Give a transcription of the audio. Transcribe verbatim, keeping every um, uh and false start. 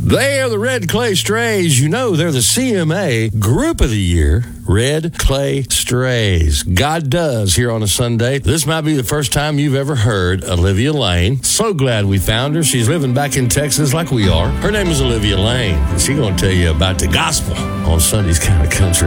They are the Red Clay Strays. You know they're the C M A Group of the Year. Red Clay Strays. God does here on a Sunday. This might be the first time you've ever heard Olivia Lane. So glad we found her. She's living back in Texas like we are. Her name is Olivia Lane. She's going to tell you about the gospel on Sunday's Kind of Country.